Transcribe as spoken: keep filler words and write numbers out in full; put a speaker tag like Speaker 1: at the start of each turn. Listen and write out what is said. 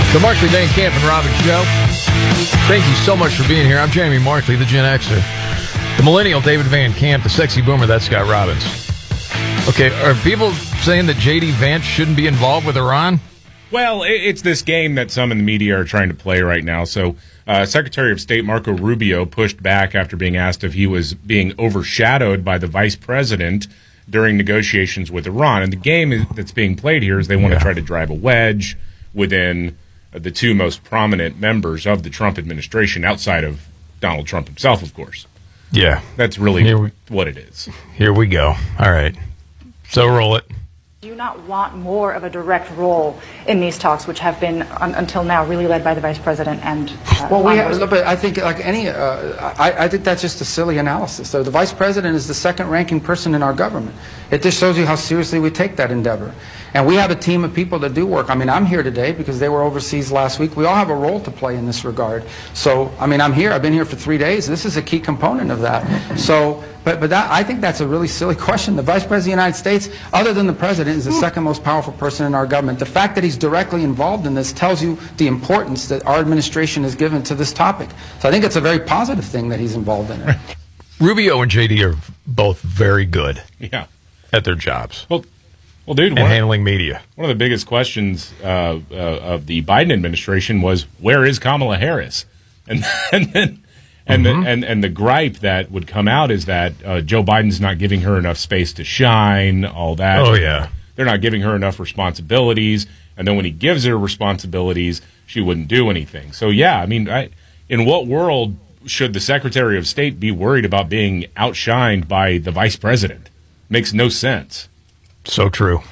Speaker 1: The Markley, Van Camp, and Robbins Show. Thank you so much for being here. I'm Jamie Markley, the Gen Xer. The millennial David Van Camp, the sexy boomer, that's Scott Robbins. Okay, are people saying that J D Vance shouldn't be involved with Iran?
Speaker 2: Well, it's this game that some in the media are trying to play right now. So uh, Secretary of State Marco Rubio pushed back after being asked if he was being overshadowed by the vice president during negotiations with Iran. And the game that's being played here is they want yeah. to try to drive a wedge within the two most prominent members of the Trump administration, outside of Donald Trump himself, of course.
Speaker 1: Yeah.
Speaker 2: That's really
Speaker 1: we,
Speaker 2: what it is.
Speaker 1: Here we go. All right. So roll it.
Speaker 3: Do you not want more of a direct role in these talks, which have been, un, until now, really led by the vice president and uh,
Speaker 4: well, we have, but I think, like any, uh, I, I think that's just a silly analysis. So the vice president is the second-ranking person in our government. It just shows you how seriously we take that endeavor. And we have a team of people that do work. I mean, I'm here today because they were overseas last week. We all have a role to play in this regard. So, I mean, I'm here. I've been here for three days. This is a key component of that. So, but, but that, I think that's a really silly question. The Vice President of the United States, other than the President, is the second most powerful person in our government. The fact that he's directly involved in this tells you the importance that our administration has given to this topic. So I think it's a very positive thing that he's involved in it.
Speaker 1: Rubio and J D are both very good
Speaker 2: yeah.
Speaker 1: at their jobs.
Speaker 2: Well, Well, dude,
Speaker 1: and
Speaker 2: one,
Speaker 1: handling media.
Speaker 2: One of the biggest questions uh, uh, of the Biden administration was, where is Kamala Harris? And and then, and, mm-hmm. the, and and the gripe that would come out is that uh, Joe Biden's not giving her enough space to shine, all that.
Speaker 1: Oh, yeah.
Speaker 2: They're not giving her enough responsibilities. And then when he gives her responsibilities, she wouldn't do anything. So, yeah, I mean, I, in what world should the Secretary of State be worried about being outshined by the Vice President? Makes no sense.
Speaker 1: So true.